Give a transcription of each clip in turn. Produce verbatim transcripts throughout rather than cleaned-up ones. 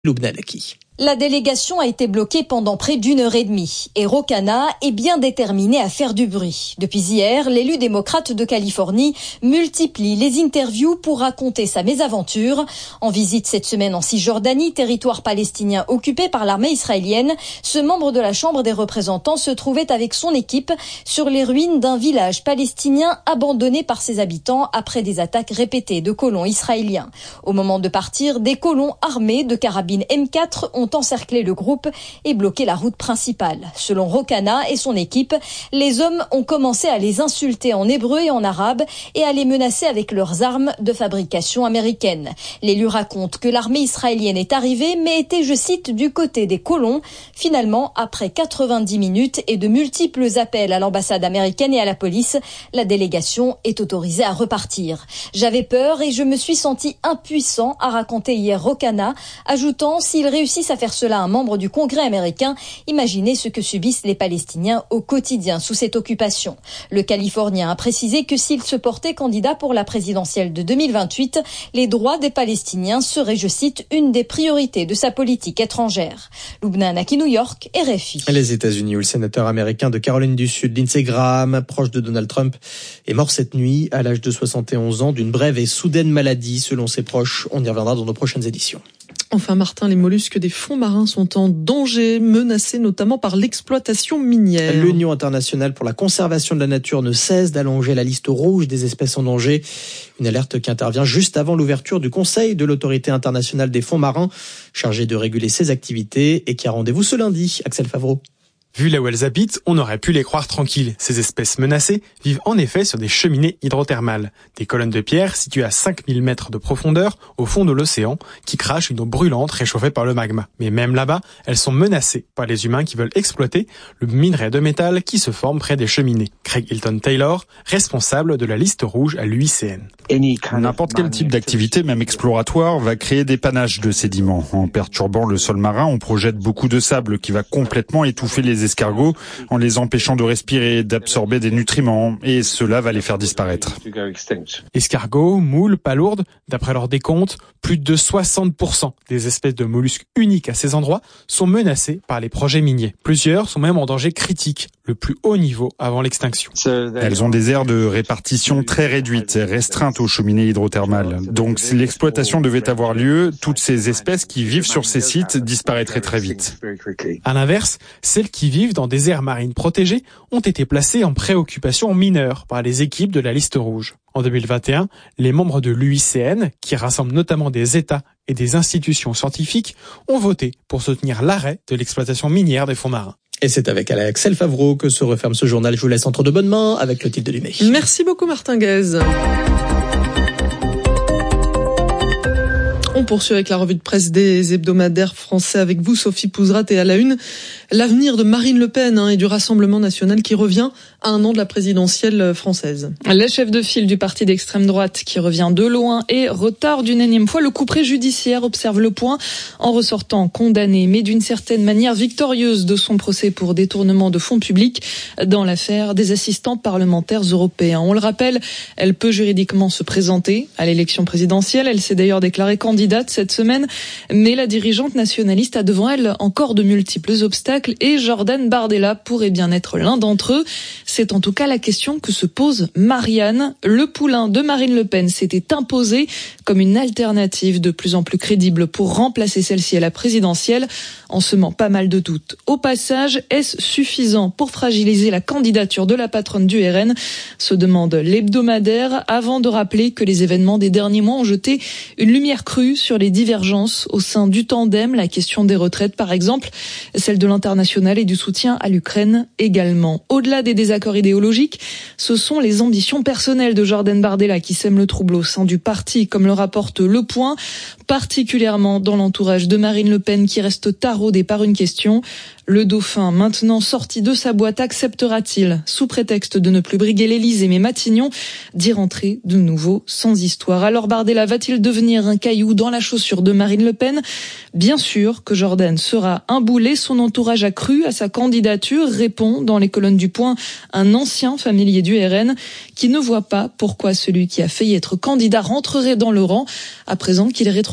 Lubna Laki. La délégation a été bloquée pendant près d'une heure et demie et Ro Khanna est bien déterminé à faire du bruit. Depuis hier, l'élu démocrate de Californie multiplie les interviews pour raconter sa mésaventure. En visite cette semaine en Cisjordanie, territoire palestinien occupé par l'armée israélienne, ce membre de la Chambre des représentants se trouvait avec son équipe sur les ruines d'un village palestinien abandonné par ses habitants après des attaques répétées de colons israéliens. Au moment de partir, des colons armés de carabines M quatre ont encerclé le groupe et bloqué la route principale. Selon Ro Khanna et son équipe, les hommes ont commencé à les insulter en hébreu et en arabe et à les menacer avec leurs armes de fabrication américaine. L'élu raconte que l'armée israélienne est arrivée mais était, je cite, du côté des colons. Finalement, après quatre-vingt-dix minutes et de multiples appels à l'ambassade américaine et à la police, la délégation est autorisée à repartir. J'avais peur et je me suis senti impuissant, a raconté hier Ro Khanna, ajoutant s'ils réussissent à faire cela un membre du Congrès américain, imaginez ce que subissent les Palestiniens au quotidien sous cette occupation. Le Californien a précisé que s'il se portait candidat pour la présidentielle de deux mille vingt-huit, les droits des Palestiniens seraient, je cite, une des priorités de sa politique étrangère. Lubna Laki, New York, R F I. Les États-Unis, où le sénateur américain de Caroline du Sud, Lindsey Graham, proche de Donald Trump, est mort cette nuit à l'âge de soixante et onze ans d'une brève et soudaine maladie, selon ses proches. On y reviendra dans nos prochaines éditions. Enfin, Martin, les mollusques des fonds marins sont en danger, menacés notamment par l'exploitation minière. L'Union internationale pour la conservation de la nature ne cesse d'allonger la liste rouge des espèces en danger. Une alerte qui intervient juste avant l'ouverture du Conseil de l'Autorité internationale des fonds marins, chargée de réguler ses activités et qui a rendez-vous ce lundi. Axel Favreau. Vu là où elles habitent, on aurait pu les croire tranquilles. Ces espèces menacées vivent en effet sur des cheminées hydrothermales, des colonnes de pierre situées à cinq mille mètres de profondeur au fond de l'océan qui crachent une eau brûlante réchauffée par le magma. Mais même là-bas, elles sont menacées par les humains qui veulent exploiter le minerai de métal qui se forme près des cheminées. Craig Hilton Taylor, responsable de la liste rouge à l'U I C N. N'importe quel type d'activité, même exploratoire, va créer des panaches de sédiments. En perturbant le sol marin, on projette beaucoup de sable qui va complètement étouffer les escargots en les empêchant de respirer et d'absorber des nutriments, et cela va les faire disparaître. Escargots, moules, palourdes, d'après leur décompte, plus de soixante pour cent des espèces de mollusques uniques à ces endroits sont menacées par les projets miniers. Plusieurs sont même en danger critique, le plus haut niveau avant l'extinction. Elles ont des aires de répartition très réduites, restreintes aux cheminées hydrothermales. Donc si l'exploitation devait avoir lieu, toutes ces espèces qui vivent sur ces sites disparaîtraient très vite. À l'inverse, celles qui vivent dans des aires marines protégées ont été placées en préoccupation mineure par les équipes de la liste rouge. En deux mille vingt et un, les membres de l'U I C N, qui rassemblent notamment des États et des institutions scientifiques, ont voté pour soutenir l'arrêt de l'exploitation minière des fonds marins. Et c'est avec Axel Favreau que se referme ce journal. Je vous laisse entre de bonnes mains avec le titre de l'U M E. Merci beaucoup Martin Guez. On poursuit avec la revue de presse des hebdomadaires français avec vous, Sophie Pouzrat, et à la une, l'avenir de Marine Le Pen hein, et du Rassemblement national qui revient à un an de la présidentielle française. La chef de file du parti d'extrême droite qui revient de loin et retarde une énième fois le couperet judiciaire, observe Le Point, en ressortant condamné, mais d'une certaine manière victorieuse de son procès pour détournement de fonds publics dans l'affaire des assistants parlementaires européens. On le rappelle, elle peut juridiquement se présenter à l'élection présidentielle. Elle s'est d'ailleurs déclarée candidate cette semaine, mais la dirigeante nationaliste a devant elle encore de multiples obstacles et Jordan Bardella pourrait bien être l'un d'entre eux. C'est en tout cas la question que se pose Marianne. Le poulain de Marine Le Pen s'était imposé comme une alternative de plus en plus crédible pour remplacer celle-ci à la présidentielle, en semant pas mal de doutes. Au passage, est-ce suffisant pour fragiliser la candidature de la patronne du R N ? Se demande l'hebdomadaire, avant de rappeler que les événements des derniers mois ont jeté une lumière crue sur les divergences au sein du tandem, la question des retraites par exemple, celle de l'international et du soutien à l'Ukraine également. Au-delà des désaccords idéologiques, ce sont les ambitions personnelles de Jordan Bardella qui sèment le trouble au sein du parti, comme le rapporte Le Point, particulièrement dans l'entourage de Marine Le Pen qui reste taraudée par une question. Le dauphin, maintenant sorti de sa boîte, acceptera-t-il, sous prétexte de ne plus briguer l'Élysée mais Matignon, d'y rentrer de nouveau sans histoire? Alors Bardella va-t-il devenir un caillou dans la chaussure de Marine Le Pen? Bien sûr que Jordan sera un boulet, son entourage a cru à sa candidature, répond dans les colonnes du Point un ancien familier du R N qui ne voit pas pourquoi celui qui a failli être candidat rentrerait dans le rang à présent qu'il est rétrogradé.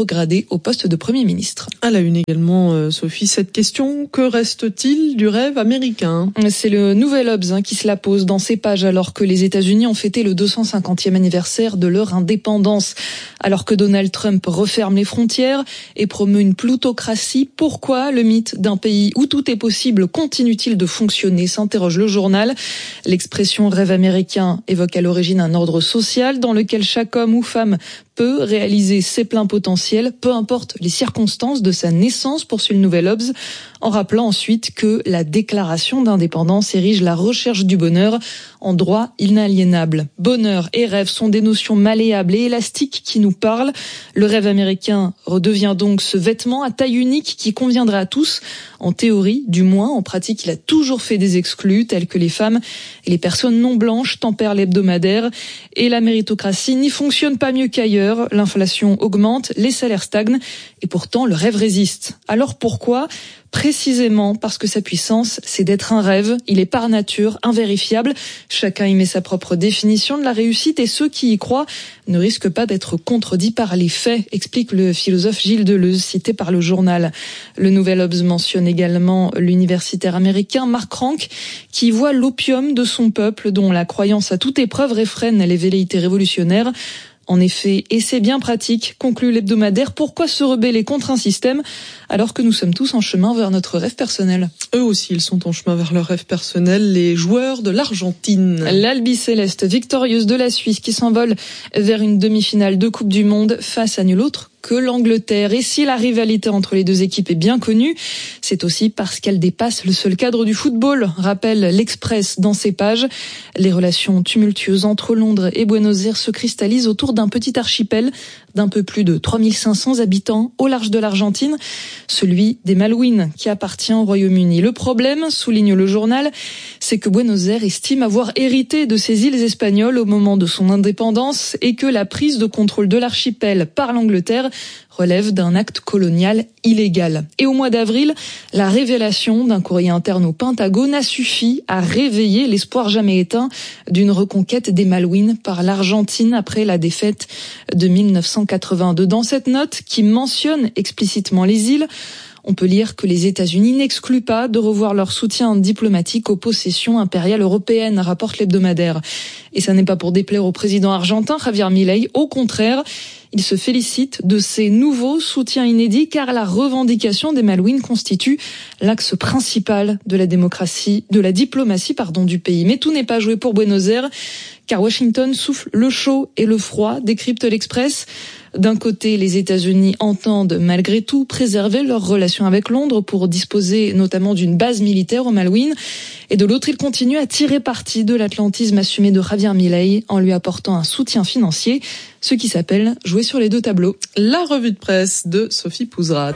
rétrogradé au poste de Premier ministre. À la une également, euh, Sophie, cette question, que reste-t-il du rêve américain ? C'est le Nouvel Obs hein, qui se la pose dans ses pages alors que les États-Unis ont fêté le deux cent cinquantième anniversaire de leur indépendance. Alors que Donald Trump referme les frontières et promeut une plutocratie, pourquoi le mythe d'un pays où tout est possible continue-t-il de fonctionner, s'interroge le journal. L'expression rêve américain évoque à l'origine un ordre social dans lequel chaque homme ou femme peut réaliser ses pleins potentiels, peu importe les circonstances de sa naissance, poursuit le Nouvel Obs, en rappelant ensuite que la déclaration d'indépendance érige la recherche du bonheur en droit inaliénable. Bonheur et rêve sont des notions malléables et élastiques qui nous parlent. Le rêve américain redevient donc ce vêtement à taille unique qui conviendrait à tous. En théorie, du moins, en pratique, il a toujours fait des exclus, tels que les femmes et les personnes non blanches, tempère l'hebdomadaire. Et la méritocratie n'y fonctionne pas mieux qu'ailleurs. L'inflation augmente, les salaires stagnent et pourtant le rêve résiste. Alors pourquoi ? Précisément parce que sa puissance, c'est d'être un rêve. Il est par nature invérifiable. Chacun y met sa propre définition de la réussite et ceux qui y croient ne risquent pas d'être contredits par les faits, explique le philosophe Gilles Deleuze, cité par le journal. Le Nouvel Obs mentionne également l'universitaire américain Mark Rank, qui voit l'opium de son peuple, dont la croyance à toute épreuve réfrène les velléités révolutionnaires. En effet, et c'est bien pratique, conclut l'hebdomadaire, pourquoi se rebeller contre un système alors que nous sommes tous en chemin vers notre rêve personnel ? Eux aussi, ils sont en chemin vers leur rêve personnel, les joueurs de l'Argentine. L'Albiceleste, victorieuse de la Suisse, qui s'envole vers une demi-finale de Coupe du Monde face à nul autre que l'Angleterre. Et si la rivalité entre les deux équipes est bien connue, c'est aussi parce qu'elle dépasse le seul cadre du football, rappelle l'Express dans ses pages. Les relations tumultueuses entre Londres et Buenos Aires se cristallisent autour d'un petit archipel d'un peu plus de trois mille cinq cents habitants au large de l'Argentine, celui des Malouines, qui appartient au Royaume-Uni. Le problème, souligne le journal, c'est que Buenos Aires estime avoir hérité de ces îles espagnoles au moment de son indépendance et que la prise de contrôle de l'archipel par l'Angleterre relève d'un acte colonial illégal. Et au mois d'avril, la révélation d'un courrier interne au Pentagone a suffi à réveiller l'espoir jamais éteint d'une reconquête des Malouines par l'Argentine après la défaite de mille neuf cent quatre-vingt-deux. Dans cette note qui mentionne explicitement les îles, on peut lire que les États-Unis n'excluent pas de revoir leur soutien diplomatique aux possessions impériales européennes, rapporte l'hebdomadaire. Et ça n'est pas pour déplaire au président argentin Javier Milei, au contraire, il se félicite de ces nouveaux soutiens inédits car la revendication des Malouines constitue l'axe principal de la démocratie, de la diplomatie, pardon, du pays. Mais tout n'est pas joué pour Buenos Aires car Washington souffle le chaud et le froid, décrypte l'Express. D'un côté, les États-Unis entendent malgré tout préserver leurs relations avec Londres pour disposer notamment d'une base militaire aux Malouines. Et de l'autre, ils continuent à tirer parti de l'atlantisme assumé de Javier Milei en lui apportant un soutien financier, ce qui s'appelle jouer sur les deux tableaux. La revue de presse de Sophie Pouzrat.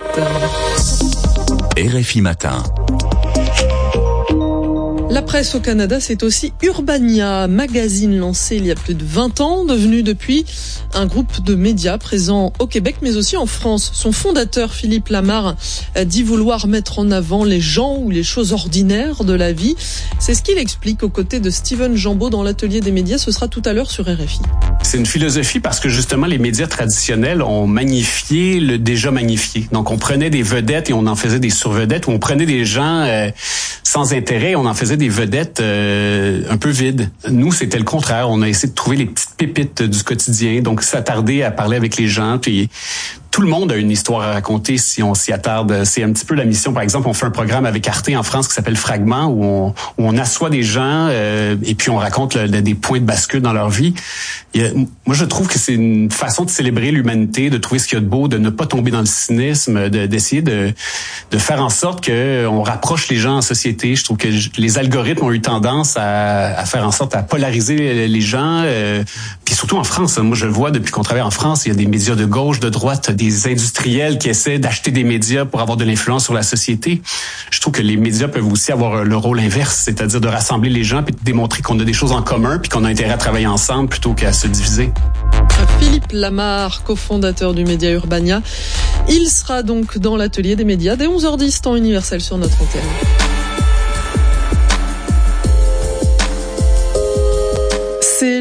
R F I Matin. La presse au Canada, c'est aussi Urbania, magazine lancé il y a plus de vingt ans, devenu depuis un groupe de médias présent au Québec, mais aussi en France. Son fondateur, Philippe Lamarre, dit vouloir mettre en avant les gens ou les choses ordinaires de la vie. C'est ce qu'il explique aux côtés de Steven Jambeau dans l'atelier des médias. Ce sera tout à l'heure sur R F I. C'est une philosophie parce que justement, les médias traditionnels ont magnifié le déjà magnifié. Donc, on prenait des vedettes et on en faisait des survedettes, ou on prenait des gens euh, sans intérêt et on en faisait des vedettes euh, un peu vides. Nous, c'était le contraire. On a essayé de trouver les petites pépites du quotidien, donc s'attarder à parler avec les gens. Puis tout le monde a une histoire à raconter si on s'y attarde. C'est un petit peu la mission. Par exemple, on fait un programme avec Arte en France qui s'appelle Fragment, où on, où on assoit des gens euh, et puis on raconte le, le, des points de bascule dans leur vie. Et, euh, moi, je trouve que c'est une façon de célébrer l'humanité, de trouver ce qu'il y a de beau, de ne pas tomber dans le cynisme, de, d'essayer de, de faire en sorte que on rapproche les gens en société. Je trouve que les algorithmes ont eu tendance à, à faire en sorte à polariser les gens. Euh, puis surtout en France, moi, je le vois depuis qu'on travaille en France, il y a des médias de gauche, de droite, des industriels qui essaient d'acheter des médias pour avoir de l'influence sur la société. Je trouve que les médias peuvent aussi avoir le rôle inverse, c'est-à-dire de rassembler les gens puis de démontrer qu'on a des choses en commun puis qu'on a intérêt à travailler ensemble plutôt qu'à se diviser. Philippe Lamarre, cofondateur du média Urbania. Il sera donc dans l'atelier des médias dès onze heures dix, temps universel sur notre antenne. C'est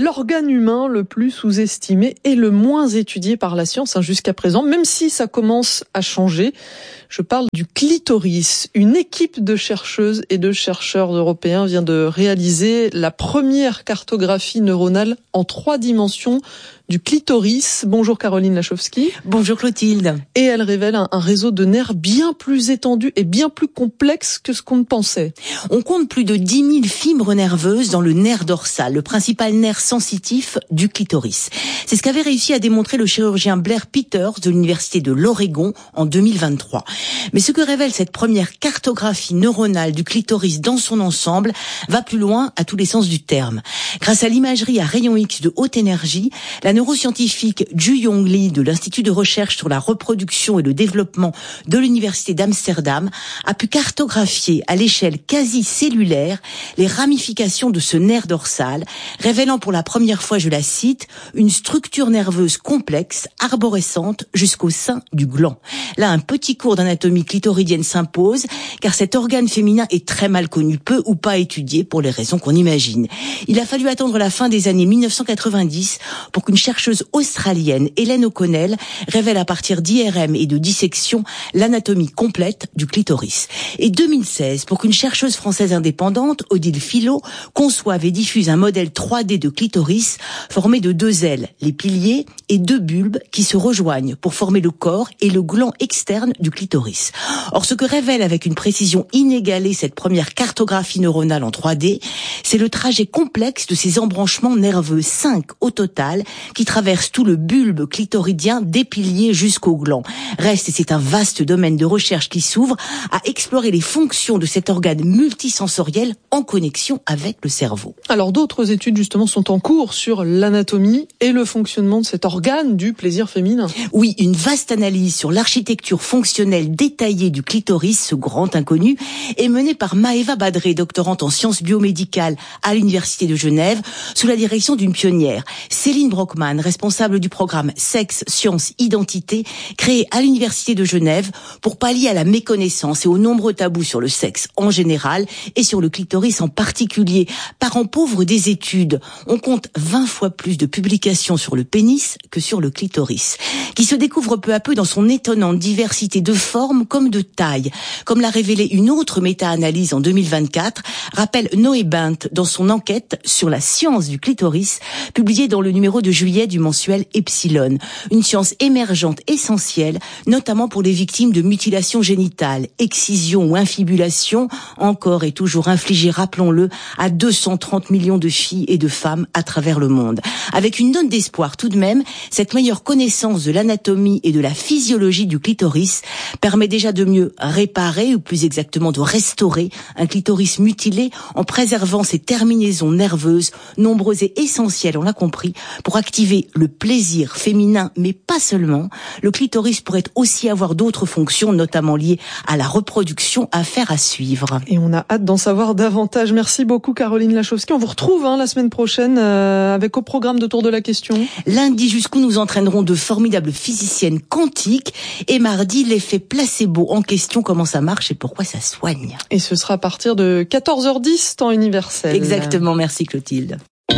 l'organe humain le plus sous-estimé et le moins étudié par la science hein, jusqu'à présent, même si ça commence à changer. Je parle du clitoris. Une équipe de chercheuses et de chercheurs européens vient de réaliser la première cartographie neuronale en trois dimensions du clitoris. Bonjour Caroline Lachowski. Bonjour Clotilde. Et elle révèle un, un réseau de nerfs bien plus étendu et bien plus complexe que ce qu'on ne pensait. On compte plus de dix mille fibres nerveuses dans le nerf dorsal, le principal nerf sensitif du clitoris. C'est ce qu'avait réussi à démontrer le chirurgien Blair Peters de l'université de l'Oregon en deux mille vingt-trois. Mais ce que révèle cette première cartographie neuronale du clitoris dans son ensemble va plus loin à tous les sens du terme. Grâce à l'imagerie à rayons X de haute énergie, la neuroscientifique Ju Yong Lee de l'Institut de recherche sur la reproduction et le développement de l'Université d'Amsterdam a pu cartographier à l'échelle quasi cellulaire les ramifications de ce nerf dorsal, révélant pour la première fois, je la cite, une structure nerveuse complexe, arborescente jusqu'au sein du gland. Là, un petit cours d'anatomie clitoridienne s'impose, car cet organe féminin est très mal connu, peu ou pas étudié pour les raisons qu'on imagine. Il a fallu attendre la fin des années mille neuf cent quatre-vingt-dix pour qu'une chercheuse australienne, Hélène O'Connell, révèle à partir d'I R M et de dissection l'anatomie complète du clitoris. Et deux mille seize, pour qu'une chercheuse française indépendante, Odile Filot, conçoive et diffuse un modèle trois D de clitoris formé de deux ailes, les piliers, et deux bulbes qui se rejoignent pour former le corps et le gland externe du clitoris. Or, ce que révèle avec une précision inégalée cette première cartographie neuronale en trois D, c'est le trajet complexe de ces embranchements nerveux, cinq au total, qui traversent tout le bulbe clitoridien des piliers jusqu'au gland. Reste, et c'est un vaste domaine de recherche qui s'ouvre, à explorer les fonctions de cet organe multisensoriel en connexion avec le cerveau. Alors d'autres études justement sont en cours sur l'anatomie et le fonctionnement de cet organe du plaisir féminin. Oui, une vaste analyse sur l'architecture fonctionnelle détaillée du clitoris, ce grand inconnu, est menée par Maëva Badré, doctorante en sciences biomédicales à l'Université de Genève, sous la direction d'une pionnière, Céline Brockman, responsable du programme Sexe, Sciences, Identité, créé à l'Université de Genève pour pallier à la méconnaissance et aux nombreux tabous sur le sexe en général et sur le clitoris en particulier. Parent pauvre des études, on compte vingt fois plus de publications sur le pénis que sur le clitoris, qui se découvre peu à peu dans son étonnante diversité de formes comme de taille. Comme l'a révélé une autre méta-analyse en deux mille vingt-quatre, rappelle Noé Bent dans son enquête sur la science du clitoris, publiée dans le numéro de juillet du mensuel Epsilon. Une science émergente essentielle, notamment pour les victimes de mutilations génitales, excision ou infibulation, encore et toujours infligées, rappelons-le, à deux cent trente millions de filles et de femmes à travers le monde. Avec une note d'espoir tout de même, cette meilleure connaissance de l'anatomie et de la physiologie du clitoris permet déjà de mieux réparer, ou plus exactement de restaurer, un clitoris mutilé en préservant ses terminaisons nerveuses, nombreuses et essentielles, on l'a compris, pour activer le plaisir féminin, mais pas seulement. Le clitoris pourrait aussi avoir d'autres fonctions, notamment liées à la reproduction, affaire à suivre. Et on a hâte d'en savoir davantage. Merci beaucoup Caroline Lachowski. On vous retrouve hein, la semaine prochaine euh, avec au programme de Tour de la question. Lundi, jusqu'où nous entraînerons de formidables physiciennes quantiques. Et mardi, l'effet placebo en question, comment ça marche et pourquoi ça soigne. Et ce sera à partir de quatorze heures dix, temps universel. Exactement, merci Clotilde.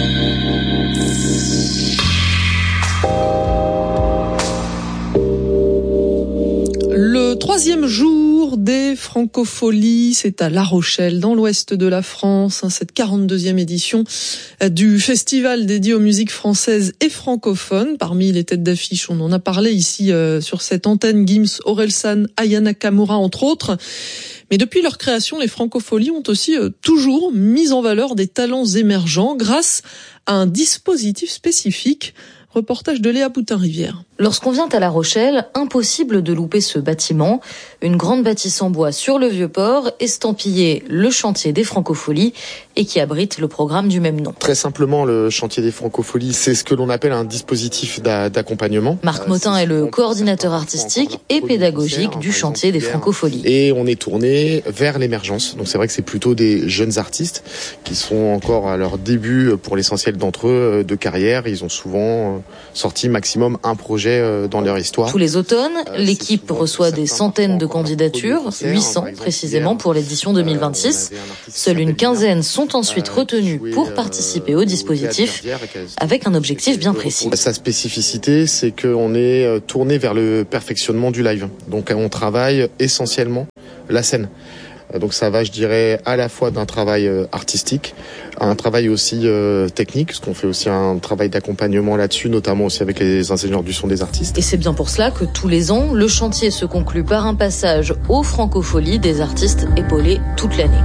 Le troisième jour des Francopholies, c'est à La Rochelle, dans l'ouest de la France, hein, cette quarante-deuxième édition du festival dédié aux musiques françaises et francophones. Parmi les têtes d'affiche, on en a parlé ici euh, sur cette antenne, Gims, Orelsan, Aya Nakamura, entre autres. Mais depuis leur création, les Francopholies ont aussi euh, toujours mis en valeur des talents émergents grâce à un dispositif spécifique. Reportage de Léa Poutin-Rivière. Lorsqu'on vient à La Rochelle, impossible de louper ce bâtiment. Une grande bâtisse en bois sur le Vieux-Port, estampillé le chantier des Francopholies et qui abrite le programme du même nom. Très simplement, le chantier des Francopholies, c'est ce que l'on appelle un dispositif d'accompagnement. Marc Motin est le coordinateur artistique et pédagogique du chantier des Francopholies. Et on est tourné vers l'émergence. Donc c'est vrai que c'est plutôt des jeunes artistes qui sont encore à leur début, pour l'essentiel d'entre eux, de carrière. Ils ont souvent sorti maximum un projet dans leur histoire. Tous les automnes, l'équipe reçoit des centaines de candidatures, huit cents précisément pour l'édition deux mille vingt-six. Seule une quinzaine sont sont ensuite retenus pour participer au dispositif avec un objectif bien précis. Sa spécificité, c'est qu'on est tourné vers le perfectionnement du live. Donc on travaille essentiellement la scène. Donc ça va, je dirais, à la fois d'un travail artistique, un travail aussi euh, technique, parce qu'on fait aussi un travail d'accompagnement là-dessus, notamment aussi avec les ingénieurs du son des artistes. Et c'est bien pour cela que tous les ans, le chantier se conclut par un passage aux Francopholies des artistes épaulés toute l'année.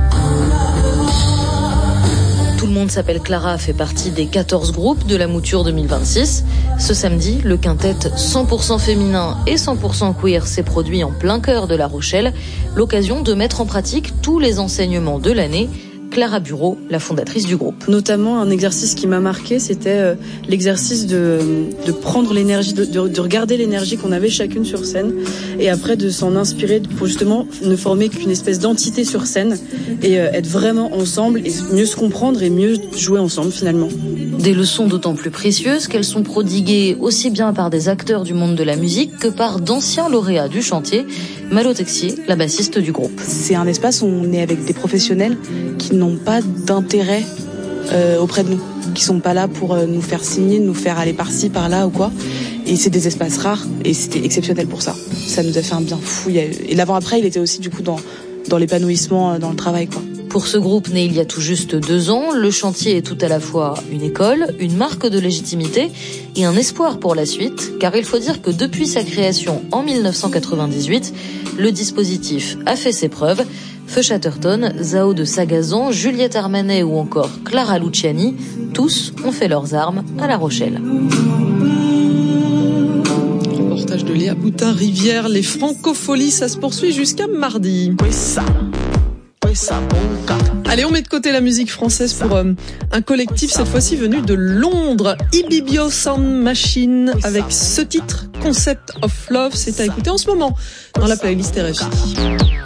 Tout le monde s'appelle Clara fait partie des quatorze groupes de la mouture deux mille vingt-six. Ce samedi, le quintet cent pour cent féminin et cent pour cent queer s'est produit en plein cœur de La Rochelle. L'occasion de mettre en pratique tous les enseignements de l'année. Clara Bureau, la fondatrice du groupe. Notamment, un exercice qui m'a marqué, c'était euh, l'exercice de, de prendre l'énergie, de, de, de regarder l'énergie qu'on avait chacune sur scène et après de s'en inspirer pour justement ne former qu'une espèce d'entité sur scène et euh, être vraiment ensemble et mieux se comprendre et mieux jouer ensemble finalement. Des leçons d'autant plus précieuses qu'elles sont prodiguées aussi bien par des acteurs du monde de la musique que par d'anciens lauréats du chantier. Malo Texier, la bassiste du groupe. C'est un espace où on est avec des professionnels qui n'ont pas d'intérêt euh, auprès de nous, qui sont pas là pour euh, nous faire signer, nous faire aller par-ci, par-là ou quoi. Et c'est des espaces rares et c'était exceptionnel pour ça. Ça nous a fait un bien fou. Et l'avant-après, il était aussi du coup dans, dans l'épanouissement, dans le travail, quoi. Pour ce groupe né il y a tout juste deux ans, le chantier est tout à la fois une école, une marque de légitimité et un espoir pour la suite, car il faut dire que depuis sa création en mille neuf cent quatre-vingt-dix-huit, le dispositif a fait ses preuves. Feu Chatterton, Zao de Sagazan, Juliette Armanet ou encore Clara Luciani, tous ont fait leurs armes à La Rochelle. Reportage de Léa Boutin-Rivière, les Francopholies, ça se poursuit jusqu'à mardi. Oui, ça. Allez, on met de côté la musique française pour euh, un collectif cette fois-ci venu de Londres, Ibibio Sound Machine, avec ce titre, Concept of Love. C'est à écouter en ce moment dans la playlist R F I.